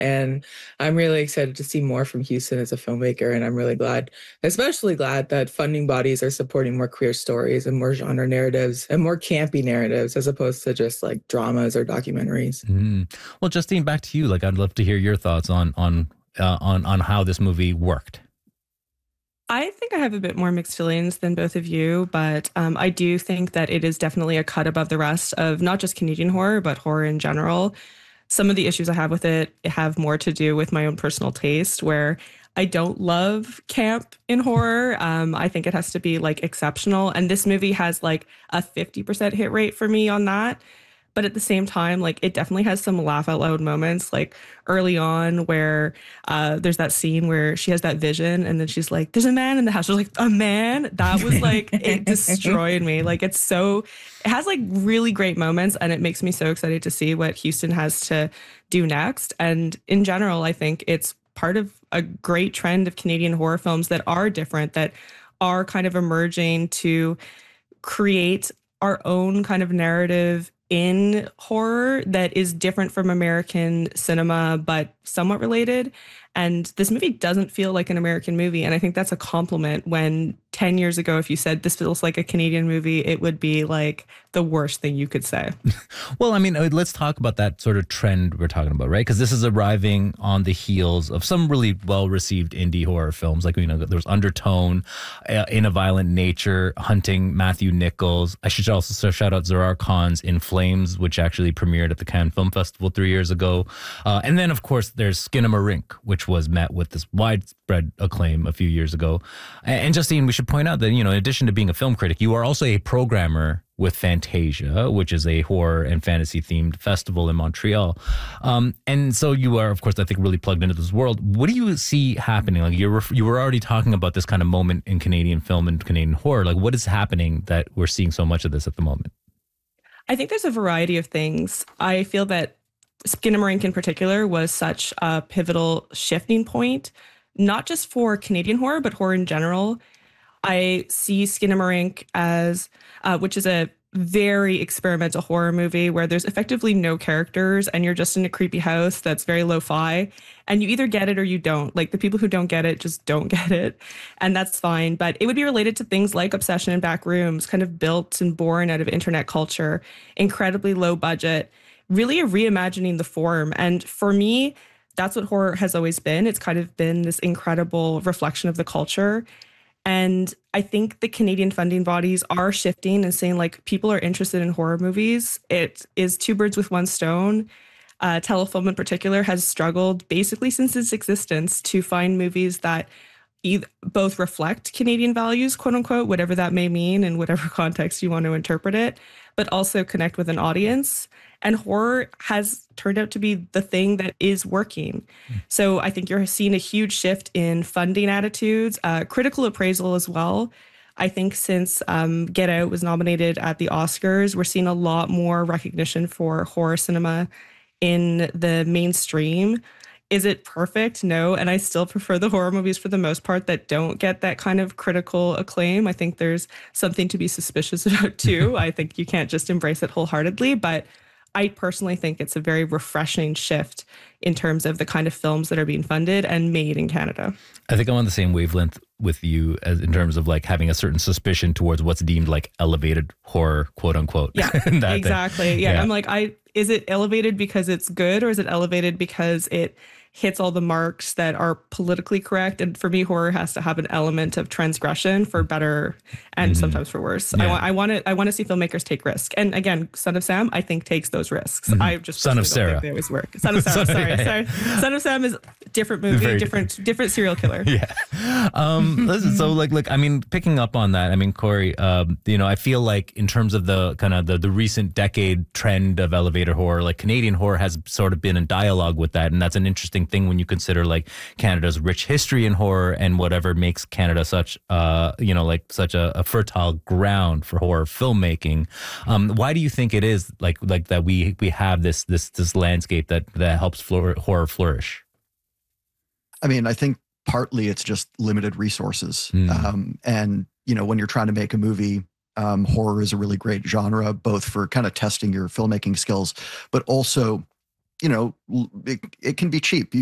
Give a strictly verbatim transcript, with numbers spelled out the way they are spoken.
And I'm really excited to see more from Houston as a filmmaker. And I'm really glad, especially glad that funding bodies are supporting more queer stories and more genre narratives and more campy narratives as opposed to just like dramas or documentaries. Mm. Well, Justine, back to you. Like, I'd love to hear your thoughts on on uh, on on how this movie worked. I think I have a bit more mixed feelings than both of you, but um, I do think that it is definitely a cut above the rest of not just Canadian horror, but horror in general. Some of the issues I have with it have more to do with my own personal taste, where I don't love camp in horror. Um, I think it has to be like exceptional. And this movie has like a fifty percent hit rate for me on that. But at the same time, like it definitely has some laugh out loud moments, like early on where uh, there's that scene where she has that vision and then she's like, there's a man in the house. She's like, a man? That was like, it destroyed me. Like it's so, it has like really great moments and it makes me so excited to see what Houston has to do next. And in general, I think it's part of a great trend of Canadian horror films that are different, that are kind of emerging to create our own kind of narrative in horror that is different from American cinema, but somewhat related. And this movie doesn't feel like an American movie. And I think that's a compliment when ten years ago, if you said this feels like a Canadian movie, it would be like the worst thing you could say. Well, I mean, let's talk about that sort of trend we're talking about, right? Because this is arriving on the heels of some really well-received indie horror films. Like, you know, there was Undertone, uh, In a Violent Nature, Hunting Matthew Nichols. I should also shout out Zohar Khan's In Flames, which actually premiered at the Cannes Film Festival three years ago. Uh, and then, of course, there's Skinamarink, which was met with this widespread acclaim a few years ago. And Justine, we should point out that, you know, in addition to being a film critic, you are also a programmer with Fantasia, which is a horror and fantasy themed festival in Montreal. Um, and so you are, of course, I think really plugged into this world. What do you see happening? Like you were, you were already talking about this kind of moment in Canadian film and Canadian horror. Like what is happening that we're seeing so much of this at the moment? I think there's a variety of things. I feel that Skinamarink in particular was such a pivotal shifting point, not just for Canadian horror, but horror in general. I see Skinamarink as, uh, which is a very experimental horror movie where there's effectively no characters and you're just in a creepy house that's very lo-fi and you either get it or you don't. Like the people who don't get it just don't get it, and that's fine. But it would be related to things like Obsession and Back Rooms, kind of built and born out of internet culture, incredibly low budget, really reimagining the form. And for me, that's what horror has always been. It's kind of been this incredible reflection of the culture. And I think the Canadian funding bodies are shifting and saying, like, people are interested in horror movies. It is two birds with one stone. Uh, Telefilm in particular has struggled basically since its existence to find movies that either, both reflect Canadian values, quote unquote, whatever that may mean in whatever context you want to interpret it, but also connect with an audience. And horror has turned out to be the thing that is working. Mm. So I think you're seeing a huge shift in funding attitudes, uh, critical appraisal as well. I think since um, Get Out was nominated at the Oscars, we're seeing a lot more recognition for horror cinema in the mainstream. Is it perfect? No. And I still prefer the horror movies for the most part that don't get that kind of critical acclaim. I think there's something to be suspicious about too. I think you can't just embrace it wholeheartedly, but I personally think it's a very refreshing shift in terms of the kind of films that are being funded and made in Canada. I think I'm on the same wavelength with you as in terms of like having a certain suspicion towards what's deemed like elevated horror, quote unquote. Yeah, exactly. Yeah, yeah. I'm like, I is it elevated because it's good or is it elevated because it hits all the marks that are politically correct? And for me, horror has to have an element of transgression for better and mm-hmm. sometimes for worse. Yeah. I, wa- I want to I want to see filmmakers take risks. And again, Son of Sam, I think takes those risks. Mm-hmm. I just Son of Sarah. They always work. Son of Sam. sorry, yeah. sorry. Son of Sam is different movie, Very different different. different serial killer. Yeah. Um, listen, so like, look, I mean, picking up on that, I mean, Corey, um, you know, I feel like in terms of the kind of the, the recent decade trend of elevator horror, like Canadian horror has sort of been in dialogue with that. And that's an interesting thing when you consider like Canada's rich history in horror and whatever makes Canada such, uh, you know, like such a, a fertile ground for horror filmmaking. Um, why do you think it is like like that we we have this this this landscape that that helps flour- horror flourish? I mean, I think partly it's just limited resources. Mm. Um, and, you know, when you're trying to make a movie, um, horror is a really great genre, both for kind of testing your filmmaking skills, but also you know, it, it can be cheap.